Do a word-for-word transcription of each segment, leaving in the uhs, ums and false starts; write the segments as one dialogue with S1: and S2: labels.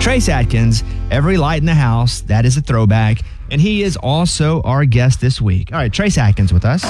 S1: Trace Adkins, Every Light in the House, that is a throwback, and he is also our guest this week. All right, Trace Adkins with us.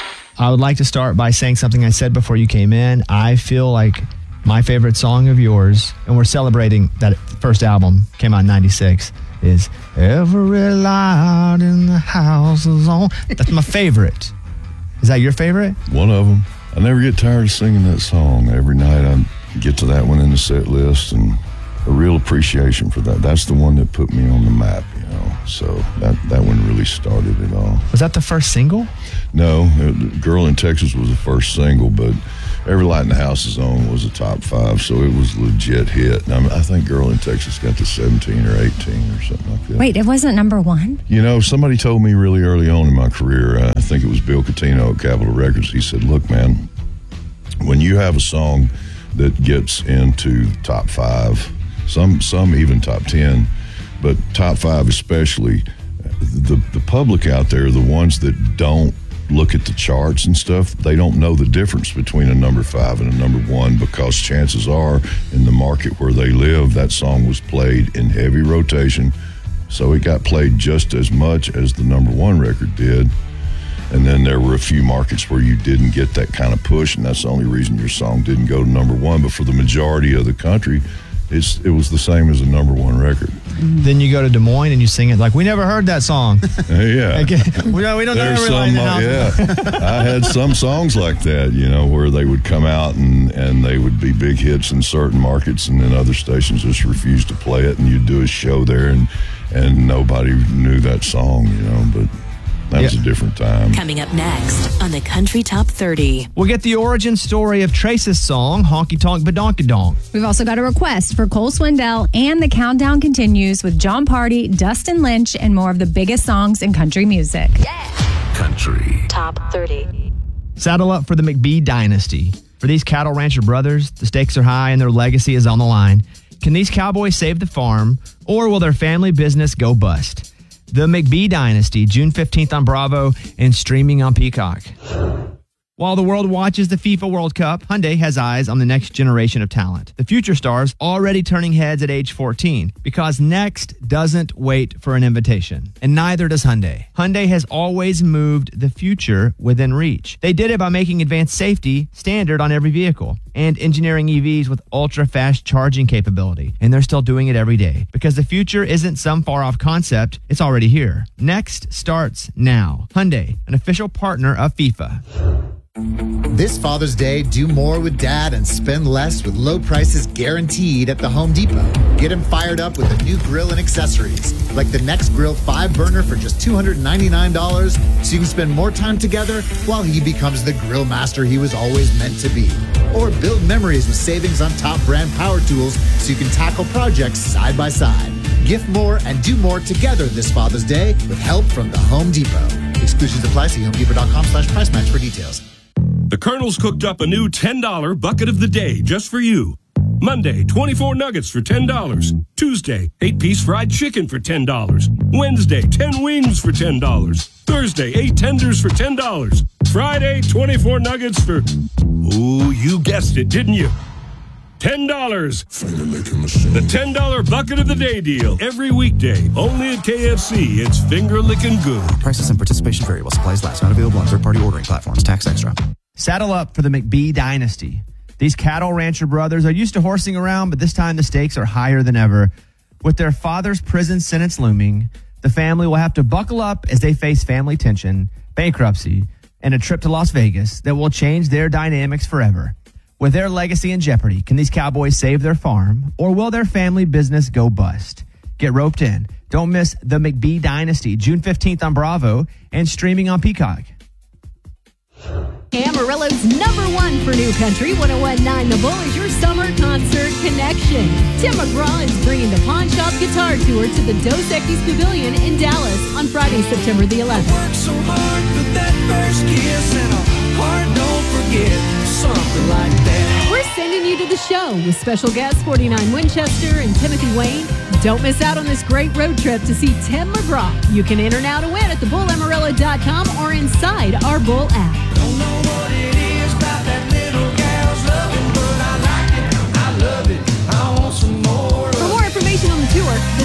S1: I would like to start by saying something I said before you came in. I feel like my favorite song of yours, and we're celebrating that first album, came out in ninety-six, is Every Light in the House is on. That's my favorite. Is that your favorite?
S2: One of them. I never get tired of singing that song. Every night I get to that one in the set list, and a real appreciation for that. That's the one that put me on the map, you know. So that, that one really started it all.
S1: Was that the first single?
S2: No, it, Girl in Texas was the first single, but Every Light in the House is On was a top five, so it was a legit hit. I, mean, I think Girl in Texas got to seventeen or eighteen or something like that.
S3: Wait, it wasn't number one?
S2: You know, somebody told me really early on in my career, uh, I think it was Bill Catino at Capitol Records, he said, look, man, when you have a song that gets into top five, some some even top ten, but top five especially, the, the public out there, the ones that don't look at the charts and stuff, they don't know the difference between a number five and a number one, because chances are in the market where they live, that song was played in heavy rotation, so it got played just as much as the number one record did. And then there were a few markets where you didn't get that kind of push, and that's the only reason your song didn't go to number one. But for the majority of the country, it's it was the same as a number one record.
S1: Then you go to Des Moines and you sing it like, we never heard that song.
S2: Yeah.
S1: Like, we don't, we don't know Every Light in the House.
S2: Yeah. I had some songs like that, you know, where they would come out and, and they would be big hits in certain markets, and then other stations just refused to play it, and you'd do a show there and, and nobody knew that song, you know, but that was
S1: yeah.
S2: a different time.
S4: Coming up next on the Country Top thirty.
S1: We'll get the origin story of Trace's song, Honky Tonk Badonky Donk.
S3: We've also got a request for Cole Swindell, and the countdown continues with John Party, Dustin Lynch, and more of the biggest songs in country music.
S4: Yeah.
S5: Country
S4: Top thirty.
S1: Saddle up for the McBee dynasty. For these cattle rancher brothers, the stakes are high and their legacy is on the line. Can these cowboys save the farm, or will their family business go bust? The McBee Dynasty, June fifteenth on Bravo and streaming on Peacock. While the world watches the FIFA World Cup, Hyundai has eyes on the next generation of talent. The future stars already turning heads at age fourteen, because next doesn't wait for an invitation. And neither does Hyundai. Hyundai has always moved the future within reach. They did it by making advanced safety standard on every vehicle and engineering E Vs with ultra-fast charging capability. And they're still doing it every day, because the future isn't some far-off concept, it's already here. Next starts now. Hyundai, an official partner of FIFA.
S6: This Father's Day, do more with Dad and spend less with low prices guaranteed at the Home Depot. Get him fired up with a new grill and accessories, like the Next Grill five burner for just two hundred ninety-nine dollars, so you can spend more time together while he becomes the grill master he was always meant to be. Or build memories with savings on top brand power tools so you can tackle projects side by side. Gift more and do more together this Father's Day with help from the Home Depot. Exclusions apply. See homedepot.com slash price match for details.
S5: The Colonel's cooked up a new ten dollar bucket of the day just for you. Monday, twenty-four nuggets for ten dollars. Tuesday, eight-piece fried chicken for ten dollars. Wednesday, ten wings for ten dollars. Thursday, eight tenders for ten dollars. Friday, twenty-four nuggets for... Ooh, you guessed it, didn't you? ten dollars. The ten dollar bucket of the day deal. Every weekday, only at K F C. It's finger-licking good.
S7: Prices and participation vary while supplies last. Not available on third-party ordering platforms. Tax extra.
S1: Saddle up for the McBee Dynasty. These cattle rancher brothers are used to horsing around, but this time the stakes are higher than ever. With their father's prison sentence looming, the family will have to buckle up as they face family tension, bankruptcy, and a trip to Las Vegas that will change their dynamics forever. With their legacy in jeopardy, can these cowboys save their farm, or will their family business go bust? Get roped in. Don't miss the McBee Dynasty, June fifteenth on Bravo and streaming on Peacock.
S8: Amarillo's number one for new country, one oh one point nine The Bull is your summer concert connection. Tim McGraw is bringing the Pawn Shop Guitar Tour to the Dos Equis Pavilion in Dallas on Friday, September the eleventh.
S9: I worked so hard for that first kiss, and a heart don't forget, something like that.
S8: We're sending you to the show with special guests forty-nine Winchester and Timothy Wayne. Don't miss out on this great road trip to see Tim McGraw. You can enter now to win at the bull amarillo dot com or inside our Bull app.
S9: Don't know what it is about that little gal's loving, but I like it, I love it, I want some more.
S8: For more information on the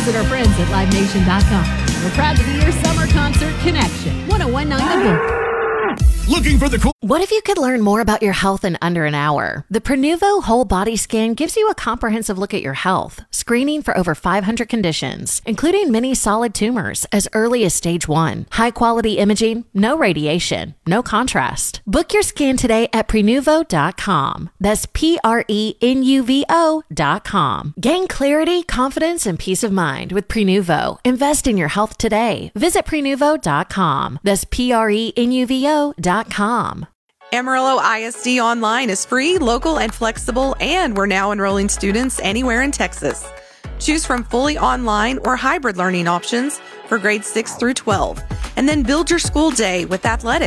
S8: visit our friends at live nation dot com. We're proud to be your summer concert connection. one oh one point nine The Bull.
S10: Looking for the cool.
S11: What if you could learn more about your health in under an hour? The Prenuvo Whole Body Scan gives you a comprehensive look at your health, screening for over five hundred conditions, including many solid tumors as early as stage one. High quality imaging, no radiation, no contrast. Book your scan today at prenuvo dot com. That's P R E N U V O dot com. Gain clarity, confidence, and peace of mind with Prenuvo. Invest in your health today. Visit prenuvo dot com. That's P R E N U V O dot com.
S12: Amarillo I S D Online is free, local, and flexible, and we're now enrolling students anywhere in Texas. Choose from fully online or hybrid learning options for grades six through twelve, and then build your school day with athletics.